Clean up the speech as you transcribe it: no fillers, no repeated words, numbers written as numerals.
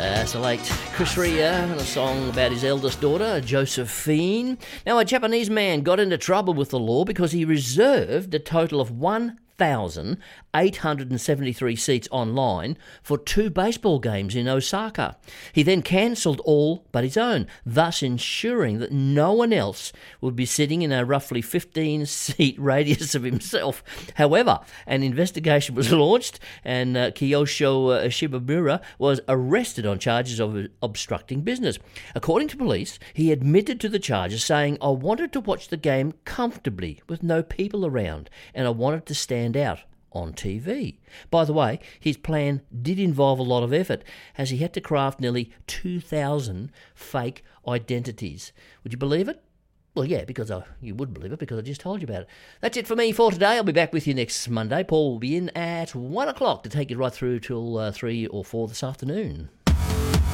That's the late Chris Rea and a song about his eldest daughter, Josephine. Now, a Japanese man got into trouble with the law because he reserved a total of 1,873 seats online for 2 baseball games in Osaka. He then cancelled all but his own, thus ensuring that no one else would be sitting in a roughly 15-seat radius of himself. However, an investigation was launched and Kiyosho Shibamura was arrested on charges of obstructing business. According to police, he admitted to the charges, saying, "I wanted to watch the game comfortably with no people around, and I wanted to stand out on TV." By the way, his plan did involve a lot of effort, as he had to craft nearly 2,000 fake identities. Would you believe it? Well, yeah, you would believe it because I just told you about it. That's it for me for today. I'll be back with you next Monday. Paul will be in at 1 o'clock to take you right through till 3 or 4 this afternoon.